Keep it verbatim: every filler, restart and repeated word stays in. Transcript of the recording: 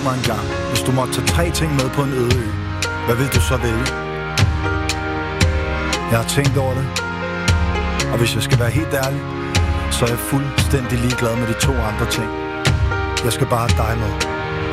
mig engang, hvis du måtte tage tre ting med på en øde ø, hvad vil du så vælge? Jeg har tænkt over det, og hvis jeg skal være helt ærlig, så er jeg fuldstændig ligeglad med de to andre ting. Jeg skal bare have dig med.